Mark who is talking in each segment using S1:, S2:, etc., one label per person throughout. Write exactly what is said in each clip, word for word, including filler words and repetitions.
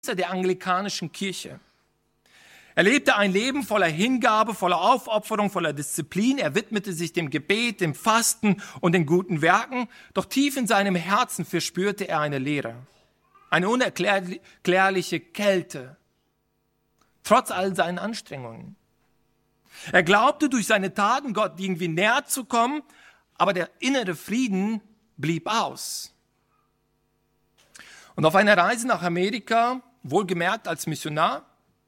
S1: der anglikanischen Kirche. Er lebte ein Leben voller Hingabe, voller Aufopferung, voller Disziplin. Er widmete sich dem Gebet, dem Fasten und den guten Werken. Doch tief in seinem Herzen verspürte er eine Leere, eine unerklärliche Kälte, trotz all seinen Anstrengungen. Er glaubte, durch seine Taten Gott irgendwie näher zu kommen, aber der innere Frieden blieb aus. Und auf einer Reise nach Amerika, wohlgemerkt als Missionar,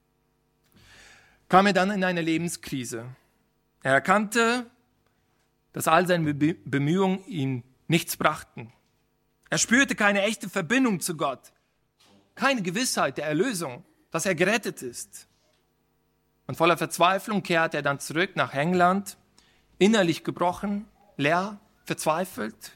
S1: kam er dann in eine Lebenskrise. Er erkannte, dass all seine Bemühungen ihm nichts brachten. Er spürte keine echte Verbindung zu Gott, keine Gewissheit der Erlösung, dass er gerettet ist. Und voller Verzweiflung kehrte er dann zurück nach England, innerlich gebrochen, leer, verzweifelt.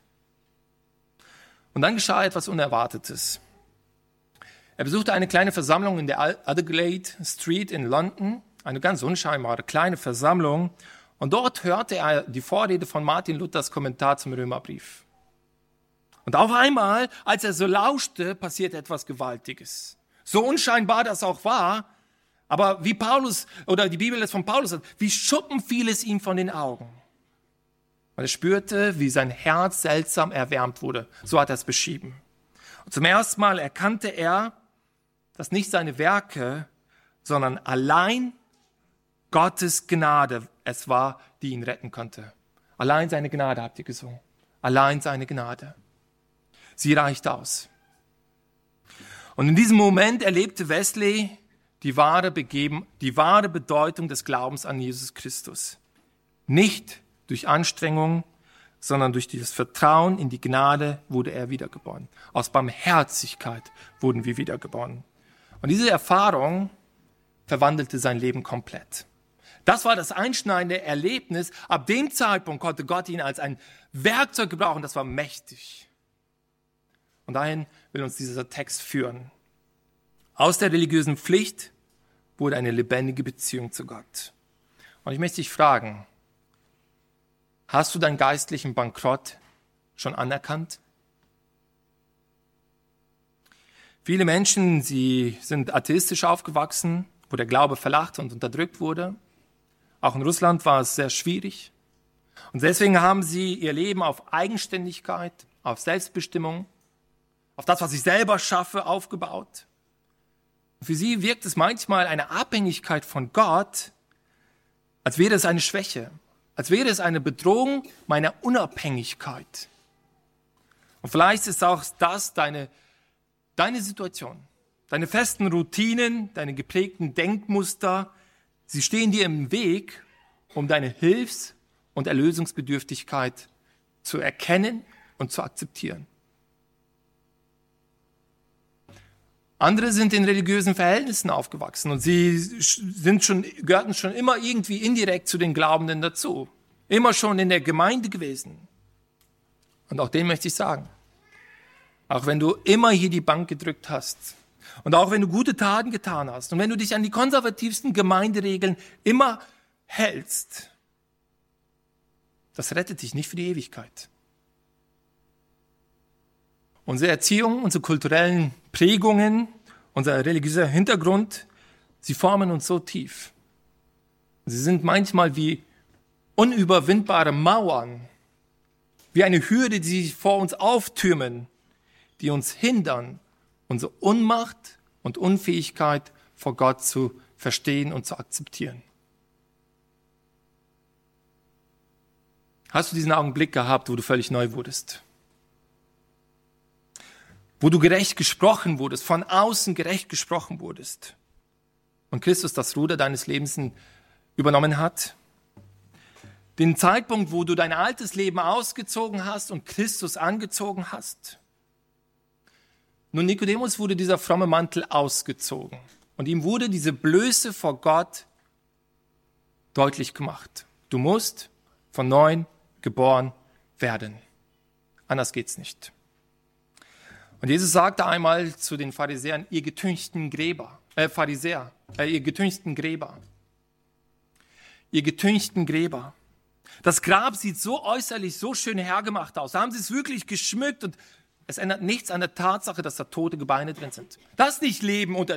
S1: Und dann geschah etwas Unerwartetes. Er besuchte eine kleine Versammlung in der Adelaide Street in London, eine ganz unscheinbare kleine Versammlung. Und dort hörte er die Vorrede von Martin Luthers Kommentar zum Römerbrief. Und auf einmal, als er so lauschte, passierte etwas Gewaltiges. So unscheinbar das auch war, aber wie Paulus oder die Bibel es von Paulus sagt, wie Schuppen fiel es ihm von den Augen. Und er spürte, wie sein Herz seltsam erwärmt wurde. So hat er es beschrieben. Und zum ersten Mal erkannte er, dass nicht seine Werke, sondern allein Gottes Gnade es war, die ihn retten konnte. Allein seine Gnade, habt ihr gesungen. Allein seine Gnade. Sie reicht aus. Und in diesem Moment erlebte Wesley die wahre, Begeben, die wahre Bedeutung des Glaubens an Jesus Christus. Nicht durch Anstrengung, sondern durch das Vertrauen in die Gnade wurde er wiedergeboren. Aus Barmherzigkeit wurden wir wiedergeboren. Und diese Erfahrung verwandelte sein Leben komplett. Das war das einschneidende Erlebnis. Ab dem Zeitpunkt konnte Gott ihn als ein Werkzeug gebrauchen. Das war mächtig. Und dahin will uns dieser Text führen. Aus der religiösen Pflicht wurde eine lebendige Beziehung zu Gott. Und ich möchte dich fragen, hast du deinen geistlichen Bankrott schon anerkannt? Viele Menschen, sie sind atheistisch aufgewachsen, wo der Glaube verlacht und unterdrückt wurde. Auch in Russland war es sehr schwierig. Und deswegen haben sie ihr Leben auf Eigenständigkeit, auf Selbstbestimmung, auf das, was ich selber schaffe, aufgebaut. Für sie wirkt es manchmal eine Abhängigkeit von Gott, als wäre es eine Schwäche, als wäre es eine Bedrohung meiner Unabhängigkeit. Und vielleicht ist auch das deine, deine Situation, deine festen Routinen, deine geprägten Denkmuster, sie stehen dir im Weg, um deine Hilfs- und Erlösungsbedürftigkeit zu erkennen und zu akzeptieren. Andere sind in religiösen Verhältnissen aufgewachsen und sie sind schon, gehörten schon immer irgendwie indirekt zu den Glaubenden dazu. Immer schon in der Gemeinde gewesen. Und auch denen möchte ich sagen, auch wenn du immer hier die Bank gedrückt hast und auch wenn du gute Taten getan hast und wenn du dich an die konservativsten Gemeinderegeln immer hältst, das rettet dich nicht für die Ewigkeit. Unsere Erziehung, unsere kulturellen Prägungen, unser religiöser Hintergrund, sie formen uns so tief. Sie sind manchmal wie unüberwindbare Mauern, wie eine Hürde, die sich vor uns auftürmen, die uns hindern, unsere Unmacht und Unfähigkeit vor Gott zu verstehen und zu akzeptieren. Hast du diesen Augenblick gehabt, wo du völlig neu wurdest? Wo du gerecht gesprochen wurdest, von außen gerecht gesprochen wurdest und Christus das Ruder deines Lebens übernommen hat? Den Zeitpunkt, wo du dein altes Leben ausgezogen hast und Christus angezogen hast? Nun, Nikodemus wurde dieser fromme Mantel ausgezogen und ihm wurde diese Blöße vor Gott deutlich gemacht. Du musst von neuem geboren werden. Anders geht's nicht. Und Jesus sagte einmal zu den Pharisäern, ihr getünchten Gräber, äh, Pharisäer, äh, ihr getünchten Gräber, ihr getünchten Gräber. Das Grab sieht so äußerlich so schön hergemacht aus. Da haben sie es wirklich geschmückt und Es ändert nichts an der Tatsache, dass da tote Gebeine drin sind. Das ist nicht Leben unter